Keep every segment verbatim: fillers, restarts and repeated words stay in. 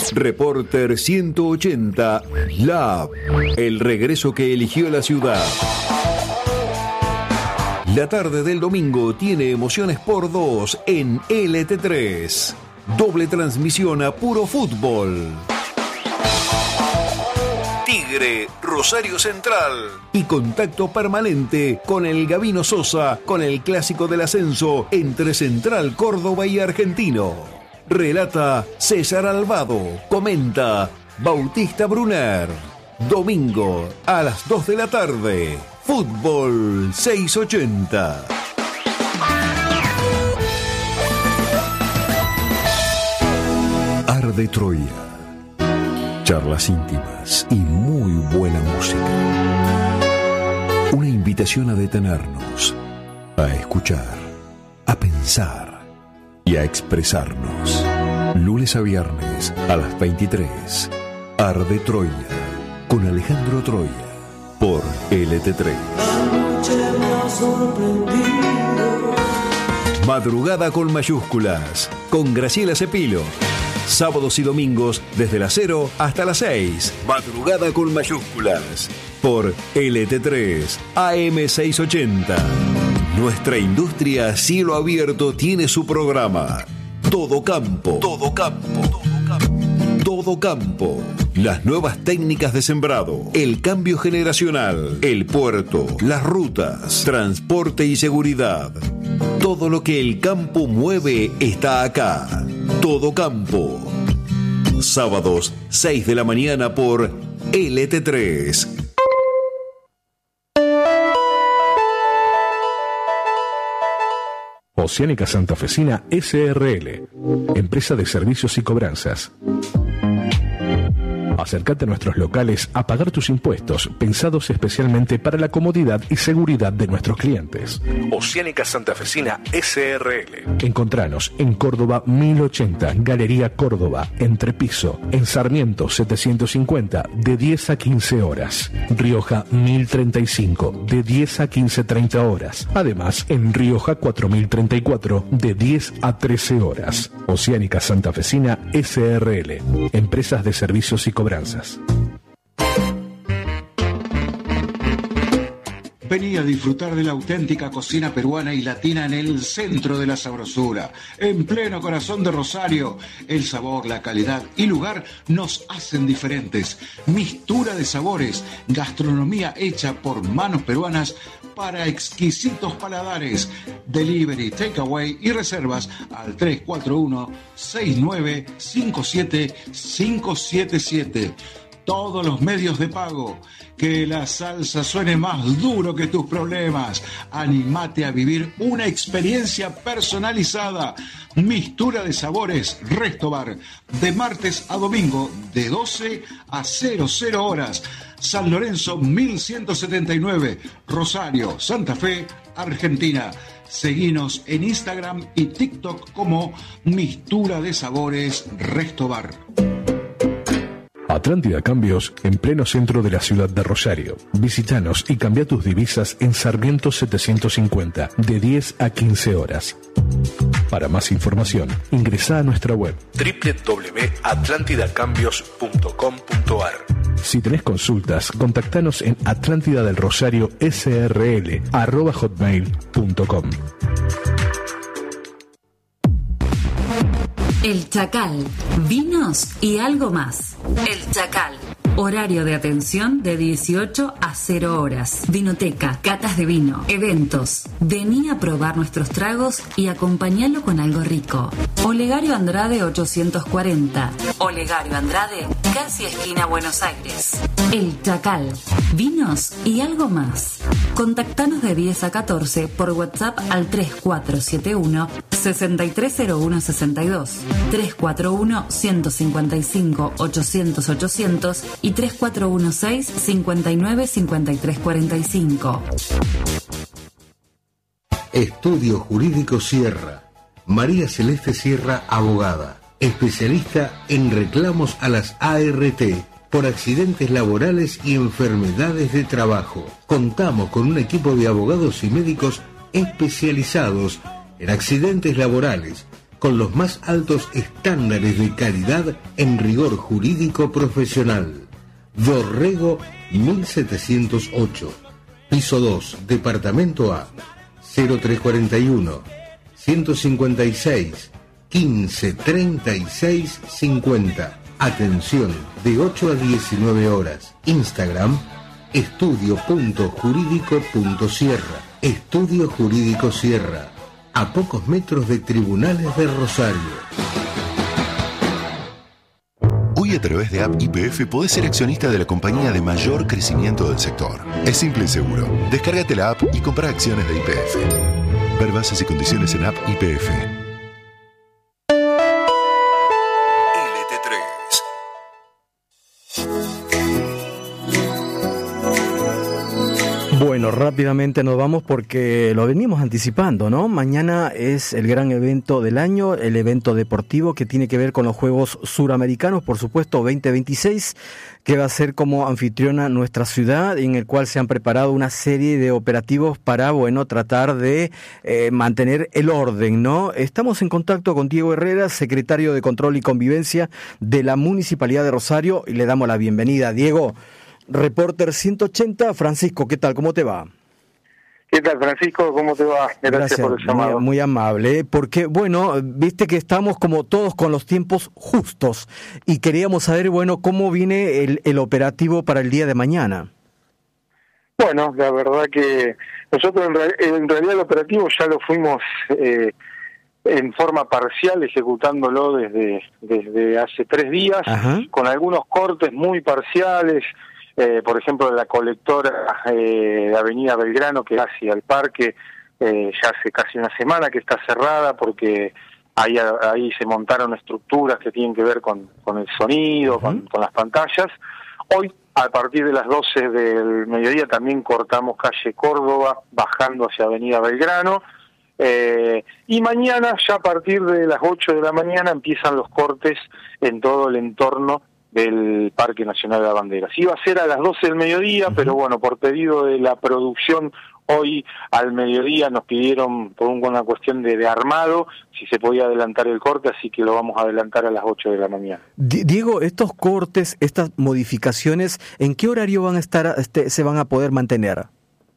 Reporter ciento ochenta Lab, el regreso que eligió la ciudad. La tarde del domingo tiene emociones por dos en L T tres. Doble transmisión a puro fútbol. Tigre, Rosario Central. Y contacto permanente con el Gabino Sosa con el clásico del ascenso entre Central Córdoba y Argentino. Relata César Albado. Comenta Bautista Brunner. Domingo a las dos de la tarde. Fútbol seiscientos ochenta. Arde Troya. Charlas íntimas y muy buena música. Una invitación a detenernos, a escuchar, a pensar y a expresarnos. Lunes a viernes a las veintitrés. Arde Troya con Alejandro Troya por L T tres. Madrugada con mayúsculas con Graciela Cepilo. Sábados y domingos desde las cero hasta las seis. Madrugada con mayúsculas por L T tres A M seiscientos ochenta. Nuestra industria a cielo abierto tiene su programa. Todo campo. Todo campo. Todo campo. Todo campo. Las nuevas técnicas de sembrado, el cambio generacional, el puerto, las rutas, transporte y seguridad. Todo lo que el campo mueve está acá. Todo campo. Sábados, seis de la mañana por L T tres. Oceánica Santafesina S R L, empresa de servicios y cobranzas. Acércate a nuestros locales a pagar tus impuestos, pensados especialmente para la comodidad y seguridad de nuestros clientes. Oceánica Santafesina S R L. Encontranos en Córdoba mil ochenta, Galería Córdoba, Entrepiso, en Sarmiento setecientos cincuenta, de diez a quince horas. Rioja mil treinta y cinco, de diez a quince treinta horas. Además, en Rioja cuatro mil treinta y cuatro, de diez a trece horas. Oceánica Santafesina S R L, empresas de servicios y cobranzas. Vení a disfrutar de la auténtica cocina peruana y latina en el centro de la sabrosura, en pleno corazón de Rosario. El sabor, la calidad y lugar nos hacen diferentes. Mistura de sabores, gastronomía hecha por manos peruanas para exquisitos paladares. Delivery, takeaway y reservas al tres cuatro uno, seis nueve cinco siete, cinco siete siete. Todos los medios de pago. Que la salsa suene más duro que tus problemas. Anímate a vivir una experiencia personalizada. Mistura de sabores Restobar. De martes a domingo de doce a cero cero horas. San Lorenzo mil ciento setenta y nueve. Rosario, Santa Fe, Argentina. Seguinos en Instagram y TikTok como Mistura de Sabores Restobar. Atlántida Cambios, en pleno centro de la ciudad de Rosario. Visítanos y cambia tus divisas en Sarmiento setecientos cincuenta, de diez a quince horas. Para más información, ingresa a nuestra web doble u doble u doble u punto atlántida cambios punto com punto a r. Si tenés consultas, contactanos en atlántida del rosario s r l arroba hotmail punto com. El Chacal, vinos y algo más. El Chacal, horario de atención de dieciocho a cero horas. Vinoteca, catas de vino, eventos. Vení a probar nuestros tragos y acompañalo con algo rico. Olegario Andrade ochocientos cuarenta. Olegario Andrade, casi esquina Buenos Aires. El Chacal, vinos y algo más. Contactanos de diez a catorce por WhatsApp al tres cuatro siete uno, seis tres cero uno seis dos, tres cuatro uno, uno cinco cinco, ochocientos, ochocientos y tres cuatro uno seis, cinco nueve, cinco tres cuatro cinco. Estudio Jurídico Sierra. María Celeste Sierra, abogada, especialista en reclamos a las A R T por accidentes laborales y enfermedades de trabajo. Contamos con un equipo de abogados y médicos especializados en accidentes laborales, con los más altos estándares de calidad en rigor jurídico profesional. Dorrego mil setecientos ocho, piso dos, departamento A, cero tres cuarenta y uno, ciento cincuenta y seis, quince treinta y seis cincuenta. Atención de ocho a diecinueve horas. Instagram estudio punto jurídico punto sierra. Estudio Jurídico Sierra, a pocos metros de Tribunales de Rosario. Hoy a través de App Y P F podés ser accionista de la compañía de mayor crecimiento del sector. Es simple y seguro. Descárgate la app y compra acciones de Y P F. Ver bases y condiciones en App Y P F. L T tres. Bueno, rápidamente nos vamos porque lo venimos anticipando, ¿no? Mañana es el gran evento del año, el evento deportivo que tiene que ver con los Juegos Suramericanos, por supuesto, veinte veintiséis, que va a ser como anfitriona nuestra ciudad, en el cual se han preparado una serie de operativos para, bueno, tratar de eh, mantener el orden, ¿no? Estamos en contacto con Diego Herrera, secretario de Control y Convivencia de la Municipalidad de Rosario, y le damos la bienvenida. Diego, Reporter ciento ochenta, Francisco, ¿qué tal? ¿Cómo te va? ¿Qué tal, Francisco? ¿Cómo te va? Gracias, Gracias por el llamado. Muy, muy amable, porque, bueno, viste que estamos como todos con los tiempos justos y queríamos saber, bueno, cómo viene el, el operativo para el día de mañana. Bueno, la verdad que nosotros en, re- en realidad el operativo ya lo fuimos eh, en forma parcial ejecutándolo desde, desde hace tres días, Ajá. con algunos cortes muy parciales. Eh, por ejemplo, la colectora eh, de Avenida Belgrano que hacia el parque eh, ya hace casi una semana que está cerrada porque ahí, ahí se montaron estructuras que tienen que ver con, con el sonido, uh-huh. con, con las pantallas. Hoy, a partir de las doce del mediodía, también cortamos calle Córdoba, bajando hacia Avenida Belgrano. Eh, y mañana, ya a partir de las ocho de la mañana, empiezan los cortes en todo el entorno del Parque Nacional de la Bandera. Sí, iba a ser a las doce del mediodía, uh-huh. pero bueno, por pedido de la producción, hoy al mediodía nos pidieron, por una cuestión de, de armado, si se podía adelantar el corte, así que lo vamos a adelantar a las ocho de la mañana. Diego, estos cortes, estas modificaciones, ¿en qué horario van a estar, este, se van a poder mantener?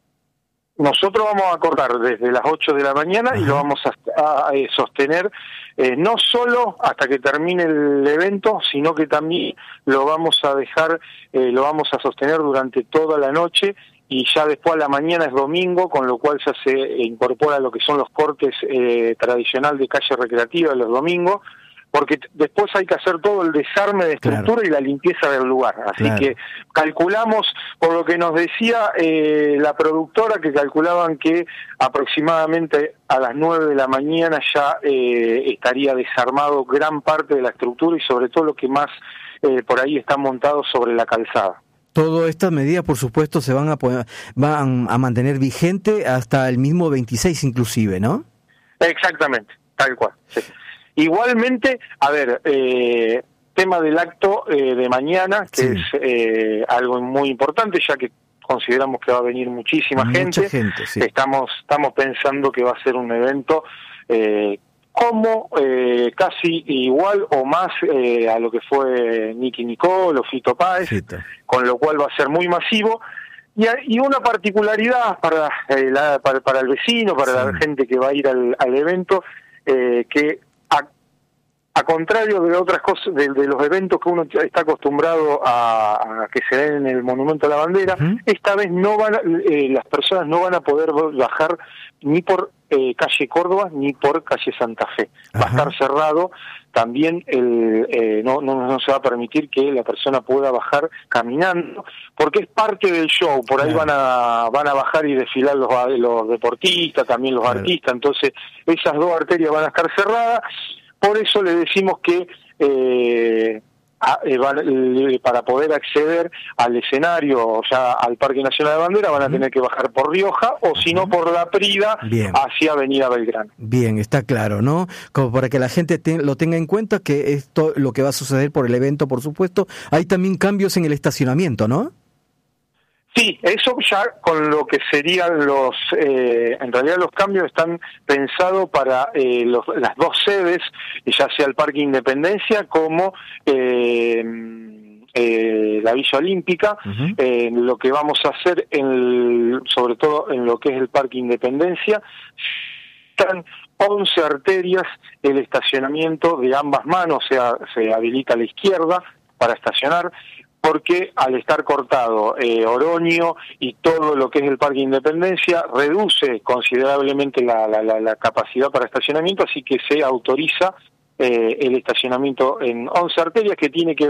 Nosotros vamos a cortar desde las ocho de la mañana Ajá. y lo vamos a, a, a sostener eh, no solo hasta que termine el evento, sino que también lo vamos a dejar, eh, lo vamos a sostener durante toda la noche y ya después a la mañana es domingo, con lo cual ya se incorpora lo que son los cortes eh, tradicional de calle recreativa los domingos, porque t- después hay que hacer todo el desarme de estructura claro. y la limpieza del lugar. Así claro. que calculamos, por lo que nos decía eh, la productora, que calculaban que aproximadamente a las nueve de la mañana ya eh, estaría desarmado gran parte de la estructura y sobre todo lo que más eh, por ahí está montado sobre la calzada. Todas estas medidas, por supuesto, se van a poder, van a mantener vigente hasta el mismo veintiséis inclusive, ¿no? Exactamente, tal cual, sí. Igualmente, a ver, eh, tema del acto eh, de mañana, que sí. es eh, algo muy importante, ya que consideramos que va a venir muchísima Mucha gente. gente sí. Estamos estamos pensando que va a ser un evento eh, como eh, casi igual o más eh, a lo que fue Nicky Nicole o Fito Páez, Fito. Con lo cual va a ser muy masivo. Y, y una particularidad para, eh, la, para, para el vecino, para sí. la gente que va a ir al, al evento, eh, que a contrario de otras cosas, de, de los eventos que uno está acostumbrado a, a que se den en el Monumento a la Bandera, uh-huh. esta vez no van a, eh, las personas no van a poder bajar ni por eh, calle Córdoba ni por calle Santa Fe. Uh-huh. Va a estar cerrado. También el, eh, no, no, no se va a permitir que la persona pueda bajar caminando, porque es parte del show. Por ahí van a van a bajar y desfilar los, los deportistas, también los claro. artistas. Entonces, esas dos arterias van a estar cerradas. Por eso le decimos que eh, a, eh, van, eh, para poder acceder al escenario, o sea, al Parque Nacional de Bandera, van a uh-huh. tener que bajar por Rioja o si no por La Prida Bien. hacia Avenida Belgrano. Bien, está claro, ¿no? Como para que la gente te, lo tenga en cuenta, que esto lo que va a suceder por el evento, por supuesto. Hay también cambios en el estacionamiento, ¿no? Sí, eso ya con lo que serían los, eh, en realidad los cambios están pensados para eh, los, las dos sedes, ya sea el Parque Independencia como eh, eh, la Villa Olímpica. Uh-huh. Eh, lo que vamos a hacer, en el, sobre todo en lo que es el Parque Independencia, están once arterias, el estacionamiento de ambas manos, o sea, se habilita a la izquierda para estacionar, porque al estar cortado eh, Oroño y todo lo que es el Parque Independencia, reduce considerablemente la, la, la, la capacidad para estacionamiento, así que se autoriza eh, el estacionamiento en once arterias, que tiene que